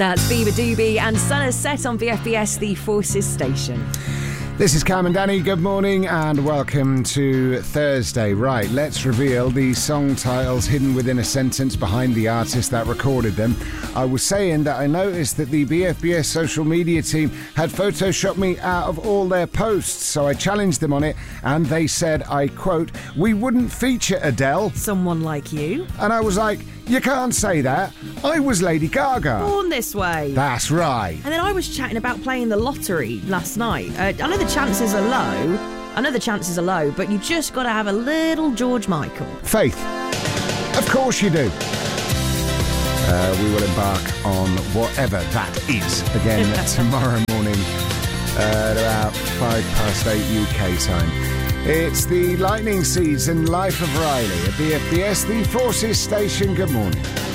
That's Bieber Doobie and Sun is Set on BFBS, the Forces station. This is Cam and Danny. Good morning and welcome to Thursday. Right, let's reveal the song titles hidden within a sentence behind the artist that recorded them. I was saying that I noticed that the BFBS social media team had photoshopped me out of all their posts, so I challenged them on it and they said, I quote, "We wouldn't feature Adele." Someone like you. And I was like, you can't say that. I was Lady Gaga. Born this way. That's right. And then I was chatting about playing the lottery last night. I know the chances are low. But you just got to have a little George Michael. Faith. Of course you do. We will embark on whatever that is again tomorrow morning at about 8:05 UK time. It's the Lightning Seeds and Life of Riley at BFBS, the Forces station. Good morning.